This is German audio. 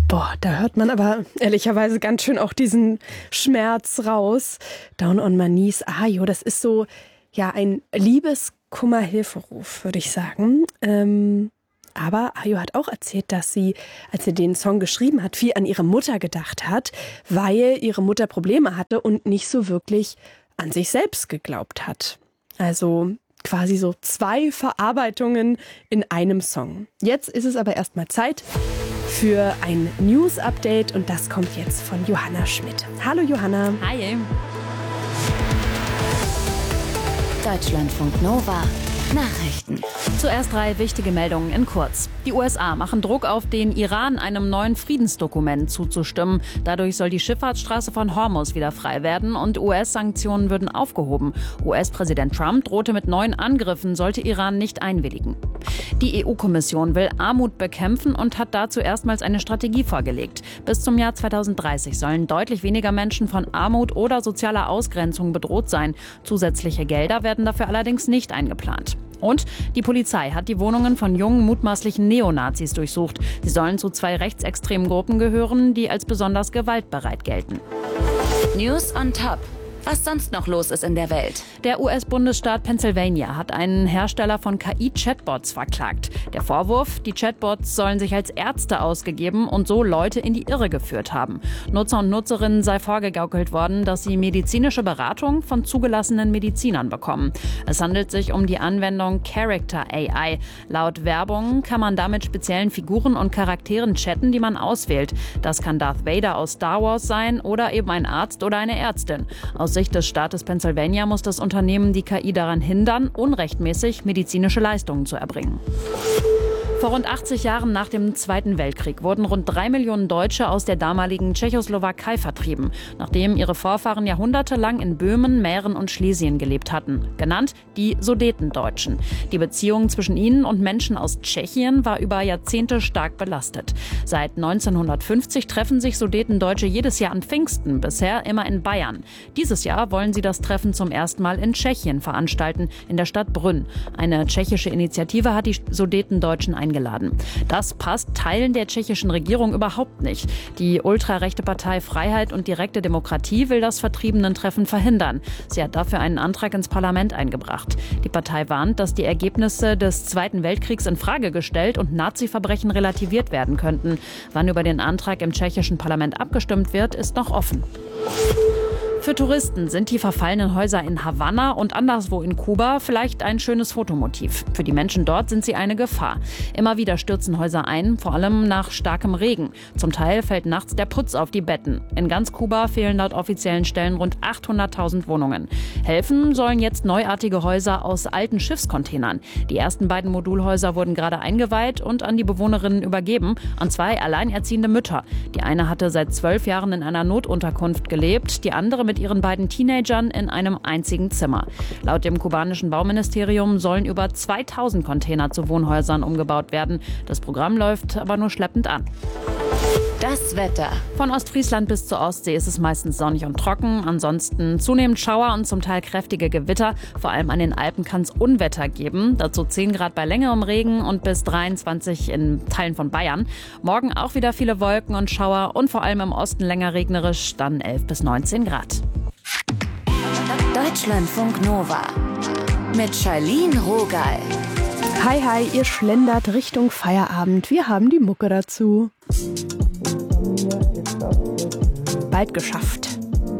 Boah, da hört man aber ehrlicherweise ganz schön auch diesen Schmerz raus. Down on my knees, Ayo, das ist so ja ein Liebeskummer-Hilferuf, würde ich sagen. Aber Ayo hat auch erzählt, dass sie, als sie den Song geschrieben hat, viel an ihre Mutter gedacht hat, weil ihre Mutter Probleme hatte und nicht so wirklich an sich selbst geglaubt hat. Also quasi so 2 Verarbeitungen in einem Song. Jetzt ist es aber erstmal Zeit für ein News-Update und das kommt jetzt von Johanna Schmidt. Hallo Johanna. Hi. Deutschlandfunk Nova. Nachrichten. Zuerst 3 wichtige Meldungen in kurz. Die USA machen Druck auf den Iran, einem neuen Friedensdokument zuzustimmen. Dadurch soll die Schifffahrtsstraße von Hormuz wieder frei werden und US-Sanktionen würden aufgehoben. US-Präsident Trump drohte mit neuen Angriffen, sollte Iran nicht einwilligen. Die EU-Kommission will Armut bekämpfen und hat dazu erstmals eine Strategie vorgelegt. Bis zum Jahr 2030 sollen deutlich weniger Menschen von Armut oder sozialer Ausgrenzung bedroht sein. Zusätzliche Gelder werden dafür allerdings nicht eingeplant. Und die Polizei hat die Wohnungen von jungen mutmaßlichen Neonazis durchsucht. Sie sollen zu 2 rechtsextremen Gruppen gehören, die als besonders gewaltbereit gelten. News on Top. Was sonst noch los ist in der Welt. Der US-Bundesstaat Pennsylvania hat einen Hersteller von KI-Chatbots verklagt. Der Vorwurf, die Chatbots sollen sich als Ärzte ausgegeben und so Leute in die Irre geführt haben. Nutzer und Nutzerinnen sei vorgegaukelt worden, dass sie medizinische Beratung von zugelassenen Medizinern bekommen. Es handelt sich um die Anwendung Character AI. Laut Werbung kann man damit speziellen Figuren und Charakteren chatten, die man auswählt. Das kann Darth Vader aus Star Wars sein oder eben ein Arzt oder eine Ärztin. Aus Sicht des Staates Pennsylvania muss das Unternehmen die KI daran hindern, unrechtmäßig medizinische Leistungen zu erbringen. Vor rund 80 Jahren nach dem Zweiten Weltkrieg wurden rund 3 Millionen Deutsche aus der damaligen Tschechoslowakei vertrieben, nachdem ihre Vorfahren jahrhundertelang in Böhmen, Mähren und Schlesien gelebt hatten, genannt die Sudetendeutschen. Die Beziehung zwischen ihnen und Menschen aus Tschechien war über Jahrzehnte stark belastet. Seit 1950 treffen sich Sudetendeutsche jedes Jahr an Pfingsten, bisher immer in Bayern. Dieses Jahr wollen sie das Treffen zum ersten Mal in Tschechien veranstalten, in der Stadt Brünn. Eine tschechische Initiative hat die Sudetendeutschen eingeladen. Das passt Teilen der tschechischen Regierung überhaupt nicht. Die ultrarechte Partei Freiheit und direkte Demokratie will das Vertriebenen-Treffen verhindern. Sie hat dafür einen Antrag ins Parlament eingebracht. Die Partei warnt, dass die Ergebnisse des Zweiten Weltkriegs in Frage gestellt und Nazi-Verbrechen relativiert werden könnten. Wann über den Antrag im tschechischen Parlament abgestimmt wird, ist noch offen. Für Touristen sind die verfallenen Häuser in Havanna und anderswo in Kuba vielleicht ein schönes Fotomotiv. Für die Menschen dort sind sie eine Gefahr. Immer wieder stürzen Häuser ein, vor allem nach starkem Regen. Zum Teil fällt nachts der Putz auf die Betten. In ganz Kuba fehlen laut offiziellen Stellen rund 800.000 Wohnungen. Helfen sollen jetzt neuartige Häuser aus alten Schiffscontainern. Die ersten beiden Modulhäuser wurden gerade eingeweiht und an die Bewohnerinnen übergeben, an 2 alleinerziehende Mütter. Die eine hatte seit 12 Jahren in einer Notunterkunft gelebt, die andere mit ihren beiden Teenagern in einem einzigen Zimmer. Laut dem kubanischen Bauministerium sollen über 2000 Container zu Wohnhäusern umgebaut werden. Das Programm läuft aber nur schleppend an. Das Wetter. Von Ostfriesland bis zur Ostsee ist es meistens sonnig und trocken. Ansonsten zunehmend Schauer und zum Teil kräftige Gewitter. Vor allem an den Alpen kann es Unwetter geben. Dazu 10 Grad bei längerem Regen und bis 23 in Teilen von Bayern. Morgen auch wieder viele Wolken und Schauer und vor allem im Osten länger regnerisch, dann 11 bis 19 Grad. Deutschlandfunk Nova. Mit Charlene Rogal. Hi, hi, ihr schlendert Richtung Feierabend. Wir haben die Mucke dazu. Bald geschafft.